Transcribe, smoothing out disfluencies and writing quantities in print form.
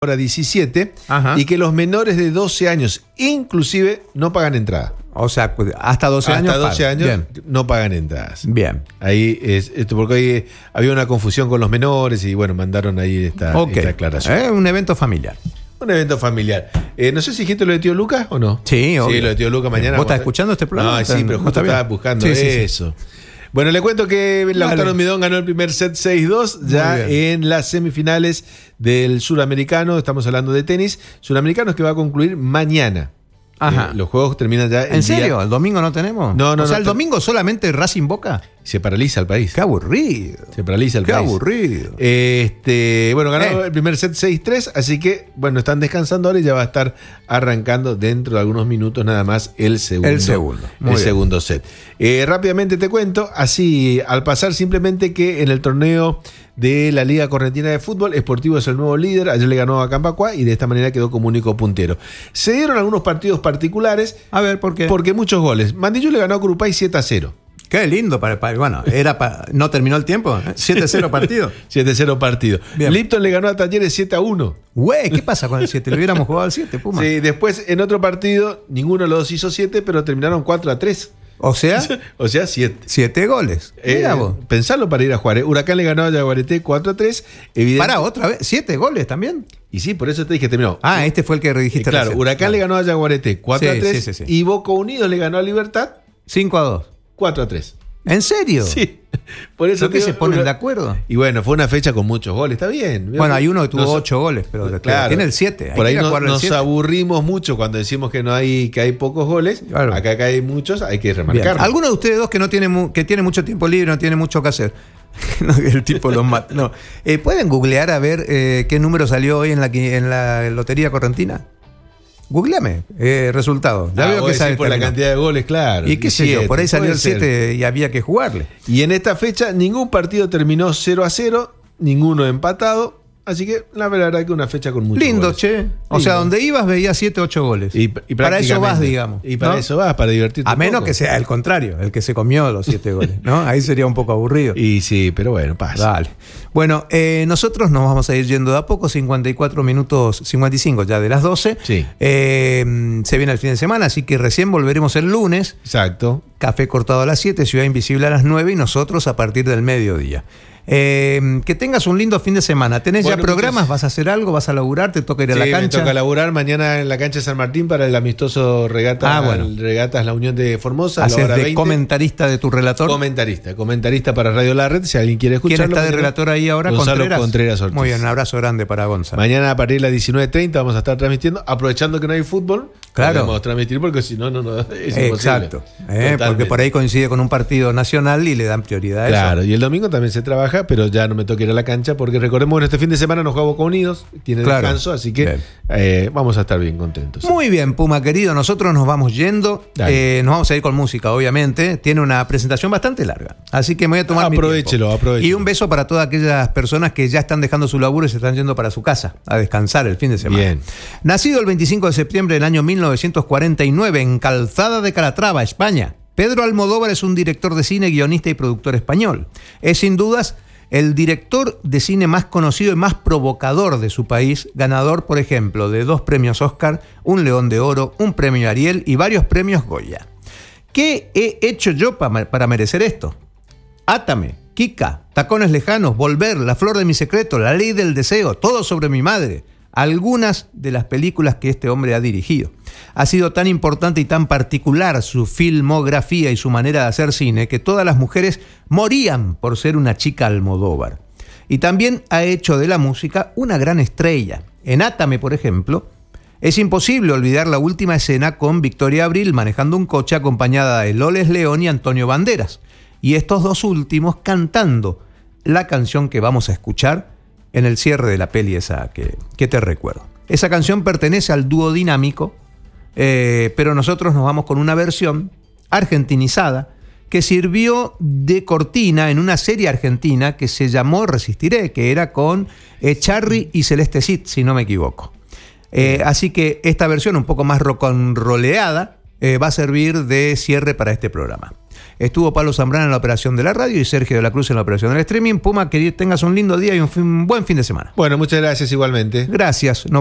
hora 17, Ajá. y que los menores de 12 años inclusive no pagan entrada. O sea, hasta 12 años. Hasta 12 años Bien. no pagan entradas. Bien. Ahí es esto porque ahí había una confusión con los menores y bueno, mandaron ahí esta aclaración. Un evento familiar. Un evento familiar. No sé si dijiste lo de tío Lucas o no. Sí, obvio. Sí, lo de tío Lucas mañana. ¿Vos estás escuchando este programa? No, sí, pero justo estaba buscando eso. Sí. Bueno, le cuento que Lautaro Midón ganó el primer set 6-2 ya en las semifinales del Suramericano. Estamos hablando de tenis. Suramericanos que va a concluir mañana. Ajá. Los juegos terminan ya ¿En serio? ¿El domingo no tenemos? No. O sea, ¿el domingo solamente Racing Boca? Se paraliza el país. Qué aburrido. Se paraliza el país. Qué aburrido. Bueno, ganó el primer set 6-3, así que, bueno, están descansando ahora y ya va a estar arrancando dentro de algunos minutos nada más el segundo set. Rápidamente te cuento, así, al pasar simplemente que en el torneo de la Liga Correntina de Fútbol, Sportivo es el nuevo líder, ayer le ganó a Cambacuá y de esta manera quedó como único puntero. Se dieron algunos partidos particulares. A ver, ¿por qué? Porque muchos goles. Mandillú le ganó a Curupay 7-0. Qué lindo bueno, no terminó el tiempo, 7-0 partido. 7-0 partido. Bien. Lipton le ganó a Talleres 7-1. Güey, ¿qué pasa con el 7? Le hubiéramos jugado al 7, Puma. Sí, después en otro partido, ninguno de los dos hizo 7, pero terminaron 4-3. O sea, 7. 7 goles. Mira vos. Pensarlo para ir a jugar. Huracán le ganó a Yaguareté 4-3. Para otra vez, 7 goles también. Y sí, por eso te dije que terminó. Este fue el que dijiste. Claro, recién. Huracán le ganó a Yaguareté 4-3. Sí. Y Boca Unidos le ganó a Libertad 5-2. 4-3. ¿En serio? Sí. Por eso ¿Por qué se ponen de acuerdo? Y bueno, fue una fecha con muchos goles, está bien. Bueno, hay uno que tuvo 8 goles, pero claro, tiene el 7. Por ahí nos aburrimos mucho cuando decimos que hay pocos goles. Claro. Acá hay muchos, hay que remarcarlo. Alguno de ustedes dos que tiene mucho tiempo libre, no tiene mucho que hacer. El tipo los mata. No. ¿Pueden googlear a ver qué número salió hoy en la Lotería Correntina? Googleame resultados. Ya veo que sale por la cantidad de goles, claro. Y qué sé yo, por ahí salió el 7 y había que jugarle. Y en esta fecha ningún partido terminó 0-0, ninguno empatado. Así que la verdad que una fecha con muchos lindo, goles. Che. O sea, donde ibas veías 7, 8 goles. Y para eso vas, digamos. Y para eso vas, para divertirte. A menos que sea el contrario, el que se comió los 7 goles, ¿no? Ahí sería un poco aviado. Y sí, pero bueno, pasa. Dale. Bueno, nosotros nos vamos a ir yendo de a poco, 54 minutos, 55 ya de las 12. Sí. Se viene el fin de semana, así que recién volveremos el lunes. Exacto. Café cortado a las 7, Ciudad Invisible a las 9 y nosotros a partir del mediodía. Que tengas un lindo fin de semana. ¿Tenés ya programas? ¿Vas a hacer algo? ¿Vas a laburar? ¿Te toca ir a la cancha? Me toca laburar mañana en la cancha de San Martín para el amistoso Regatas La Unión de Formosa. ¿Haces de comentarista de tu relator? Comentarista para Radio La Red, si alguien quiere escucharlo. ¿Quién está de relator ahí ahora? Gonzalo Contreras Ortiz. Muy bien, un abrazo grande para Gonzalo. Mañana a partir de las 19:30 vamos a estar transmitiendo, aprovechando que no hay fútbol. Claro. Podemos transmitir porque si no, es imposible. Exacto. Porque por ahí coincide con un partido nacional y le dan prioridad a eso. Claro, y el domingo también se trabaja, pero ya no me toca ir a la cancha porque recordemos que este fin de semana nos juega Boca Unidos, tiene descanso, así que vamos a estar bien contentos. Muy bien, Puma querido, nosotros nos vamos yendo, nos vamos a ir con música, obviamente, tiene una presentación bastante larga, así que me voy a tomar Aprovechelo. Y un beso para todas aquellas personas que ya están dejando su laburo y se están yendo para su casa a descansar el fin de semana. Bien. Nacido el 25 de septiembre del año 1949 en Calzada de Calatrava, España, Pedro Almodóvar es un director de cine, guionista y productor español. Es sin dudas el director de cine más conocido y más provocador de su país, ganador, por ejemplo, de 2 premios Oscar, un León de Oro, un premio Ariel y varios premios Goya. ¿Qué he hecho yo para merecer esto? Átame, Kika, Tacones Lejanos, Volver, La Flor de mi Secreto, La Ley del Deseo, Todo sobre mi madre. Algunas de las películas que este hombre ha dirigido. Ha sido tan importante y tan particular su filmografía y su manera de hacer cine que todas las mujeres morían por ser una chica Almodóvar. Y también ha hecho de la música una gran estrella. En Átame, por ejemplo, es imposible olvidar la última escena con Victoria Abril manejando un coche acompañada de Loles León y Antonio Banderas. Y estos dos últimos cantando la canción que vamos a escuchar en el cierre de la peli esa que te recuerdo. Esa canción pertenece al dúo dinámico, pero nosotros nos vamos con una versión argentinizada que sirvió de cortina en una serie argentina que se llamó Resistiré, que era con Charry y Celeste Cid, si no me equivoco. Así que esta versión un poco más rock and rolleada va a servir de cierre para este programa. Estuvo Pablo Zambrano en la operación de la radio y Sergio de la Cruz en la operación del streaming. Puma, que tengas un lindo día y un buen fin de semana. Bueno, muchas gracias igualmente. Gracias.